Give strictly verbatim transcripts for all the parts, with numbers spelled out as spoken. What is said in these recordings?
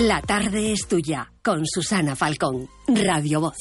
La tarde es tuya, con Susana Falcón, Radio Voz.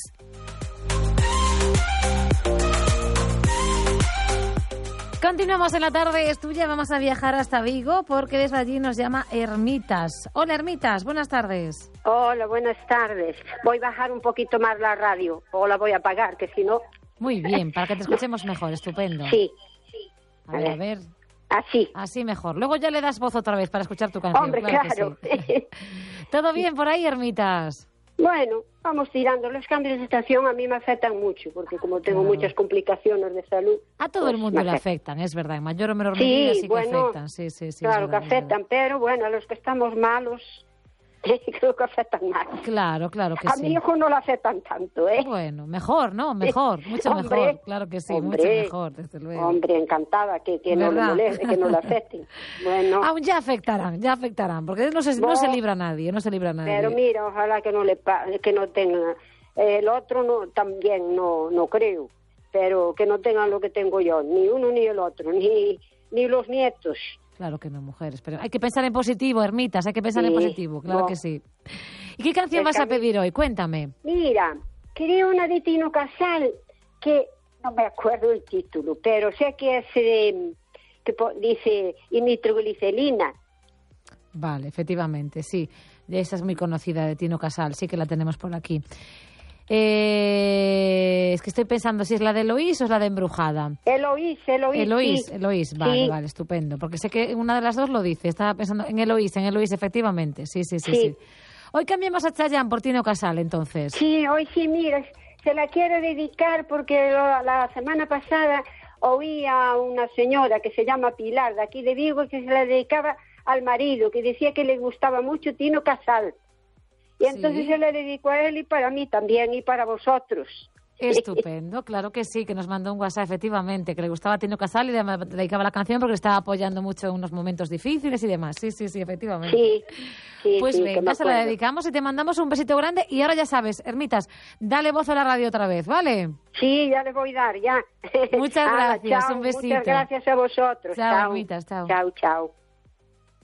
Continuamos en La tarde es tuya, vamos a viajar hasta Vigo porque desde allí nos llama Hermitas. Hola Hermitas, buenas tardes. Hola, buenas tardes. Voy a bajar un poquito más la radio, o la voy a apagar, que si no... Muy bien, para que te escuchemos mejor, estupendo. Sí. A ver, a ver. Así. Así mejor. Luego ya le das voz otra vez para escuchar tu canción. Hombre, claro. claro. Que sí. ¿Todo bien por ahí, Hermitas? Bueno, vamos tirando. Los cambios de estación a mí me afectan mucho, porque como tengo claro. muchas complicaciones de salud... A todo pues el mundo le afectan, es verdad. En mayor o menor medida sí, sí bueno, que afectan. Sí, sí, sí, claro es verdad, que afectan, pero bueno, a los que estamos malos... creo que afectan más. Claro, claro que a sí. A mi hijo no lo afectan tanto, ¿eh? Bueno, mejor, ¿no? Mejor, mucho hombre, mejor. Claro que sí, hombre, mucho mejor, desde luego. Hombre, encantada que, que no lo moleste, que no lo afecten. Bueno. Aún ya afectarán, ya afectarán, porque no se, no, no se libra nadie, no se libra nadie. Pero mira, ojalá que no le que no tenga. Eh, el otro no, también no, no creo, pero que no tengan lo que tengo yo, ni uno ni el otro, ni, ni los nietos. Claro que no, mujeres, pero hay que pensar en positivo, Hermitas, hay que pensar sí, en positivo, claro no. que sí. ¿Y qué canción vas a pedir hoy? Cuéntame. Mira, quería una de Tino Casal, que no me acuerdo el título, pero sé que es, eh, que dice, y nitroglicerina. Vale, efectivamente, sí. Esa es muy conocida, de Tino Casal, sí que la tenemos por aquí. Eh, es que estoy pensando si es la de Eloís o es la de Embrujada. Eloís, Eloís. Eloís, sí. Eloís, vale, sí. vale, estupendo. Porque sé que una de las dos lo dice. Estaba pensando en Eloís, en Eloís, efectivamente. Sí, sí, sí, sí. sí. Hoy cambiamos a Chayanne por Tino Casal, entonces. Sí, hoy sí, mira, se la quiero dedicar porque lo, la semana pasada oí a una señora que se llama Pilar, de aquí de Vigo, que se la dedicaba al marido, que decía que le gustaba mucho Tino Casal. Y entonces ¿sí? Yo le dedico a él y para mí también y para vosotros. Estupendo, claro que sí, que nos mandó un WhatsApp, efectivamente, que le gustaba a Tino Casal y le dedicaba la canción porque le estaba apoyando mucho en unos momentos difíciles y demás. Sí, sí, sí, efectivamente. Sí, sí, pues sí, venga, se la dedicamos y te mandamos un besito grande. Y ahora ya sabes, Hermitas, dale voz a la radio otra vez, ¿vale? Sí, ya le voy a dar, ya. Muchas gracias, ah, chao, un besito. Muchas gracias a vosotros. Chao, chao. Hermitas, chao. Chao, chao.